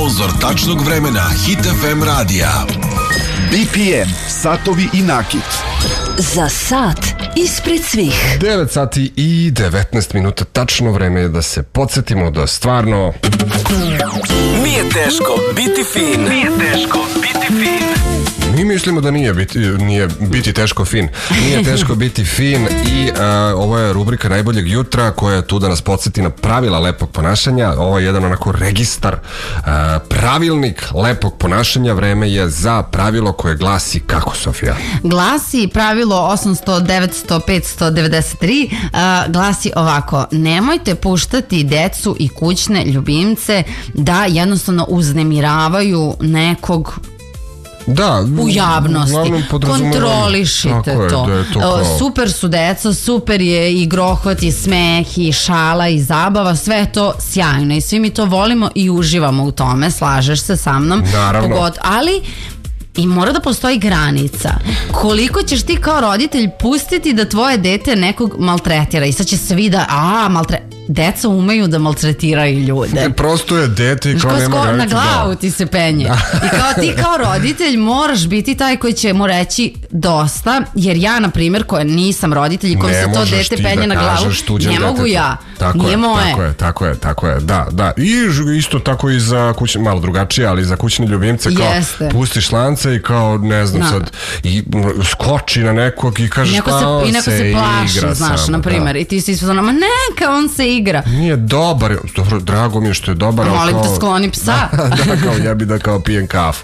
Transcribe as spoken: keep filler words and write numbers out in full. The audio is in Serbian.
sponzor tačnog vremena Hit F M radija. B P M, satovi i nakit. Za sat ispred svih. devet sati i devetnaest minuta, tačno vreme je da se podsjetimo da stvarno... Nije teško biti fin. Nije teško biti fin. Mi mislimo da nije biti, nije biti teško fin. Nije teško biti fin i uh, ovo je rubrika najboljeg jutra koja je tu da nas podsjeti na pravila lepog ponašanja. Ovo je jedan onako registar, uh, pravilnik lepog ponašanja. Vreme je za pravilo koje glasi kako, Sofija? Glasi pravilo osamsto, devetsto, petsto devedeset tri, uh, glasi ovako: nemojte puštati decu i kućne ljubimce da jednostavno uznemiravaju nekog Da, u javnosti. Kontrolišite je, to. Da je to kao... Super su deca, super je i grohot i smeh i šala i zabava, sve je to sjajno i svi mi to volimo i uživamo u tome, slažeš se sa mnom. Naravno. Pogod, ali i mora da postoji granica. Koliko ćeš ti kao roditelj pustiti da tvoje dete nekog maltretira i sad će svi da, a, maltre... deca umeju da maltretiraju ljude. Prosto je dete i kao Ško, nema granicu. Na glavu da. Ti se penje. Da. I kao ti kao roditelj moraš biti taj koji će mu reći dosta, jer ja, na primjer, koja nisam roditelj i kom se to dete penje da na glavu, ne mogu detetu. ja. Tako Nije je, moje. Tako je, tako je, tako je, da, da. I isto tako i za kućne, malo drugačije, ali za kućne ljubimce, kao Jeste. pustiš lance i kao, ne znam, da. sad, i skoči na nekog i kažeš neko pa se, on i neko se, se plaši, igra znaš, samo, na primjer, da. i ti si ispozvano, ma neka, on se igra. Nije dobar, dobro, drago mi je što je dobar. Molim kao, te skloni psa. Da, da, kao jebi da kao pijem kafu.